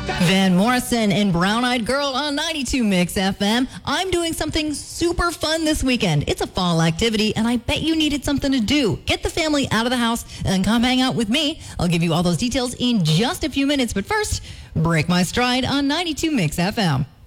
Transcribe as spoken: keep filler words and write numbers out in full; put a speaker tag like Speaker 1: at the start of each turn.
Speaker 1: Van Morrison and Brown Eyed Girl on ninety-two Mix F M. I'm doing something super fun this weekend. It's a fall activity, and I bet you needed something to do. Get the family out of the house and come hang out with me. I'll give you all those details in just a few minutes, but first, break my stride on ninety-two Mix F M.